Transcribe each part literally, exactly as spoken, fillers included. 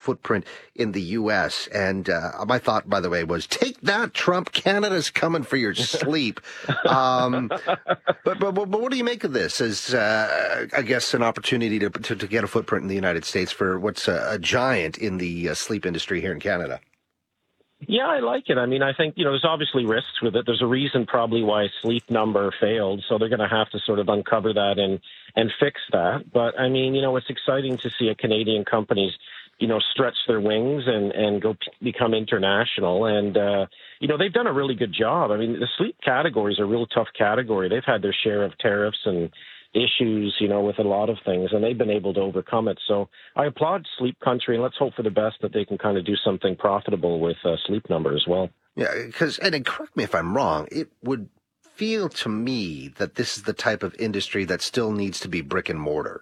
footprint in the U S. And uh, my thought, by the way, was take that, Trump. Canada's coming for your sleep. um, but, but but what do you make of this? As uh, I guess an opportunity to, to to get a footprint in the United States for what's a, a giant in the uh, sleep industry here in Canada. Yeah, I like it. I mean, I think, you know, there's obviously risks with it. There's a reason probably why Sleep Number failed, so they're going to have to sort of uncover that and, and fix that. But, I mean, you know, it's exciting to see a Canadian companies, you know, stretch their wings and, and go p- become international. And, uh, you know, they've done a really good job. I mean, the sleep category is a real tough category. They've had their share of tariffs and issues, you know, with a lot of things, and they've been able to overcome it. So I applaud Sleep Country, and let's hope for the best that they can kind of do something profitable with uh, Sleep Number as well. Yeah, because, and correct me if I'm wrong, it would feel to me that this is the type of industry that still needs to be brick and mortar.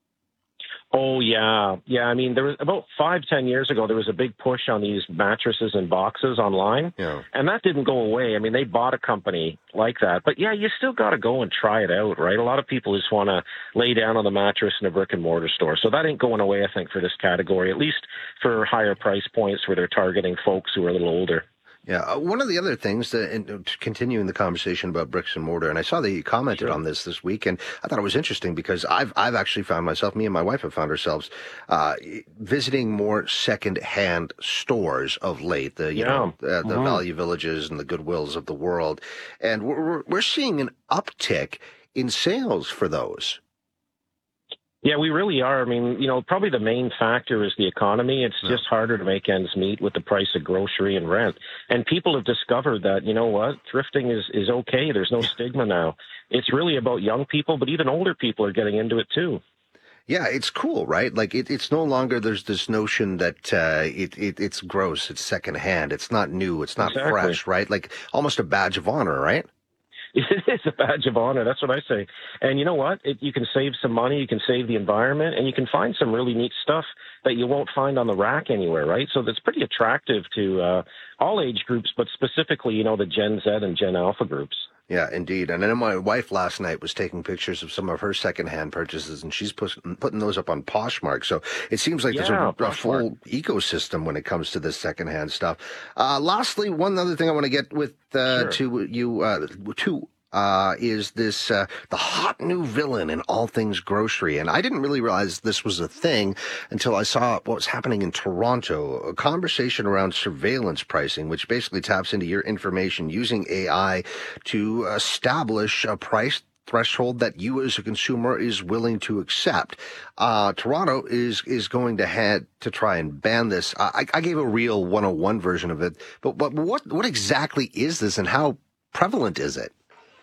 Oh, yeah. Yeah, I mean, there was about five, ten years ago, there was a big push on these mattresses and boxes online, yeah. and that didn't go away. I mean, they bought a company like that. But, yeah, you still got to go and try it out, right? A lot of people just want to lay down on the mattress in a brick-and-mortar store. So that ain't going away, I think, for this category, at least for higher price points where they're targeting folks who are a little older. Yeah, uh, one of the other things, that, and continuing the conversation about bricks and mortar, and I saw that you commented Sure. on this this week, and I thought it was interesting because I've I've actually found myself, me and my wife have found ourselves uh, visiting more second-hand stores of late, the you Yeah. know uh, the Mhm. Value Villages and the Goodwills of the world, and we're we're seeing an uptick in sales for those. Yeah, we really are. I mean, you know, probably the main factor is the economy. It's Yeah. just harder to make ends meet with the price of grocery and rent. And people have discovered that, you know what, thrifting is, is okay. There's no stigma now. It's really about young people, but even older people are getting into it too. Yeah, it's cool, right? Like it, it's no longer there's this notion that uh, it, it it's gross, it's secondhand, it's not new, it's not Exactly. fresh, right? Like almost a badge of honor, right? It is a badge of honor. That's what I say. And you know what? It, you can save some money, you can save the environment, and you can find some really neat stuff that you won't find on the rack anywhere, right? So that's pretty attractive to uh, all age groups, but specifically, you know, the Gen Z and Gen Alpha groups. Yeah, indeed. And then my wife last night was taking pictures of some of her secondhand purchases, and she's put, putting those up on Poshmark. So it seems like Yeah, there's a, a Poshmark. full ecosystem when it comes to this secondhand stuff. Uh, lastly, one other thing I want to get with uh, Sure. to you uh, to. Uh, is this uh, the hot new villain in all things grocery? And I didn't really realize this was a thing until I saw what was happening in Toronto, a conversation around surveillance pricing, which basically taps into your information using A I to establish a price threshold that you as a consumer is willing to accept. Uh, Toronto is is going to head to try and ban this. I, I gave a real one oh one version of it, but, but what what exactly is this and how prevalent is it?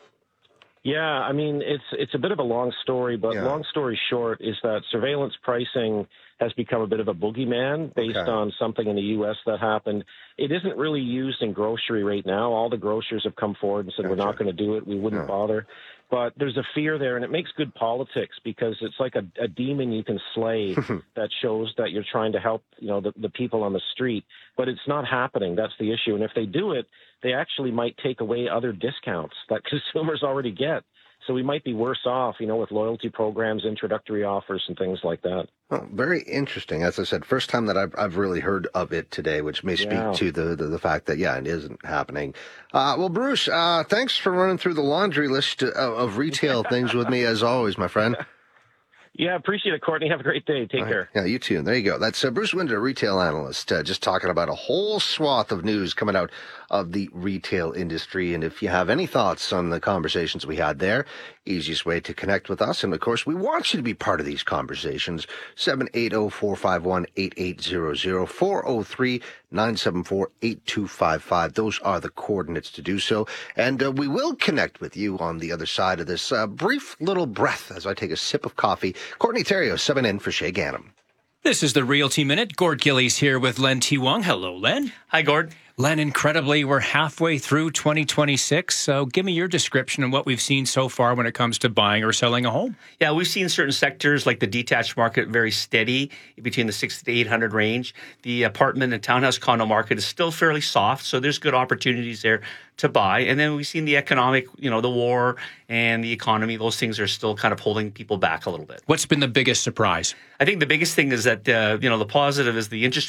Yeah, I mean, it's it's a bit of a long story, but Yeah. long story short is that surveillance pricing has become a bit of a boogeyman based Okay. on something in the U S that happened. It isn't really used in grocery right now. All the grocers have come forward and said, we're not Gotcha. going to do it. We wouldn't Yeah. bother. But there's a fear there, and it makes good politics because it's like a, a demon you can slay that shows that you're trying to help, you know, the, the people on the street. But it's not happening. That's the issue. And if they do it, they actually might take away other discounts that consumers already get. So we might be worse off, you know, with loyalty programs, introductory offers, and things like that. Well, very interesting. As I said, first time that I've I've really heard of it today, which may speak Yeah. to the, the the fact that yeah, it isn't happening. Uh, well, Bruce, uh, thanks for running through the laundry list of, of retail things with me as always, my friend. Yeah, appreciate it, Courtney. Have a great day. Take All right. care. Yeah, you too. There you go. That's uh, Bruce Winder, retail analyst, uh, just talking about a whole swath of news coming out of the retail industry. And if you have any thoughts on the conversations we had there, easiest way to connect with us. And of course, we want you to be part of these conversations. seven eight zero, four five one, eight eight zero zero, four zero three, nine seven four, eight two five five. Those are the coordinates to do so. And uh, we will connect with you on the other side of this uh, brief little breath as I take a sip of coffee. Courtney Theriault, subbing in for Shay Ganem. This is the Realty Minute. Gord Gillies here with Len T. Wong. Hello, Len. Hi, Gord. Len, incredibly, we're halfway through twenty twenty-six. So give me your description of what we've seen so far when it comes to buying or selling a home. Yeah, we've seen certain sectors like the detached market very steady between the six to eight hundred range. The apartment and townhouse condo market is still fairly soft, so there's good opportunities there to buy. And then we've seen the economic, you know, the war and the economy, those things are still kind of holding people back a little bit. What's been the biggest surprise? I think the biggest thing is that, uh, you know, the positive is the interest